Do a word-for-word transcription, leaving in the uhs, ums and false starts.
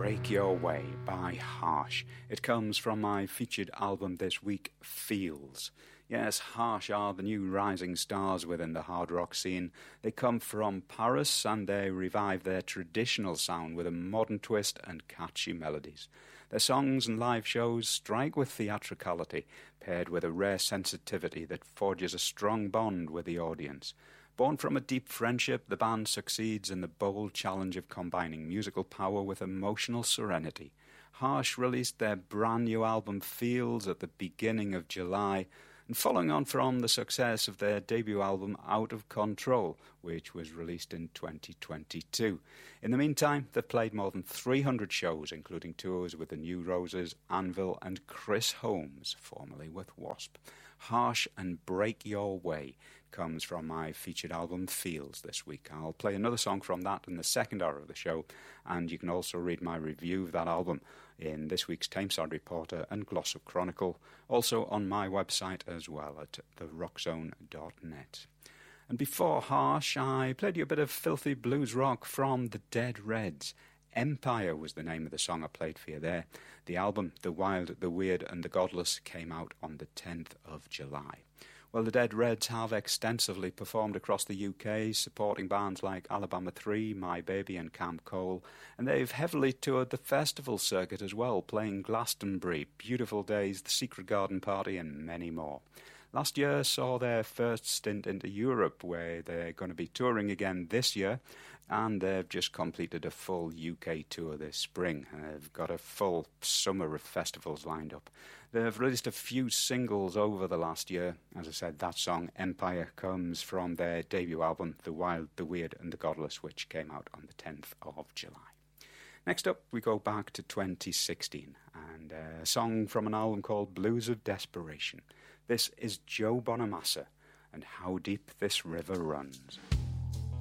Break Your Way by Harsh. It comes from my featured album this week, Feels. Yes, Harsh are the new rising stars within the hard rock scene. They come from Paris and they revive their traditional sound with a modern twist and catchy melodies. Their songs and live shows strike with theatricality, paired with a rare sensitivity that forges a strong bond with the audience. Born from a deep friendship, the band succeeds in the bold challenge of combining musical power with emotional serenity. Harsh released their brand new album Feels at the beginning of July, and following on from the success of their debut album Out of Control, which was released in twenty twenty-two. In the meantime, they've played more than three hundred shows, including tours with the New Roses, Anvil and Chris Holmes, formerly with Wasp. Harsh and Break Your Way comes from my featured album Feels this week. I'll play another song from that in the second hour of the show, and you can also read my review of that album in this week's Tameside Reporter and Glossop Chronicle, also on my website as well at the rock zone dot net. And before Harsh, I played you a bit of filthy blues rock from the Dead Reds. Empire was the name of the song I played for you there. The album, The Wild, the Weird and the Godless, came out on the tenth of July. Well, the Dead Reds have extensively performed across the U K, supporting bands like Alabama three, My Baby and Camp Cole, and they've heavily toured the festival circuit as well, playing Glastonbury, Beautiful Days, The Secret Garden Party and many more. Last year saw their first stint into Europe, where they're going to be touring again this year, and they've just completed a full U K tour this spring. They've got a full summer of festivals lined up. They've released a few singles over the last year. As I said, that song, Empire, comes from their debut album, The Wild, the Weird and the Godless, which came out on the tenth of July. Next up, we go back to twenty sixteen, and a song from an album called Blues of Desperation. This is Joe Bonamassa, and How Deep This River Runs.